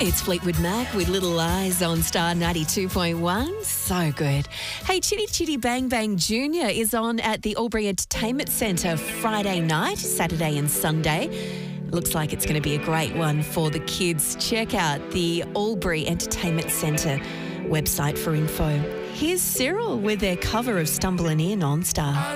It's Fleetwood Mac with Little Eyes on Star 92.1. So good. Hey, Chitty Chitty Bang Bang Jr. is on at the Albury Entertainment Centre Friday night, Saturday and Sunday. Looks like it's going to be a great one for the kids. Check out the Albury Entertainment Centre website for info. Here's Cyril with their cover of Stumbling In on Star.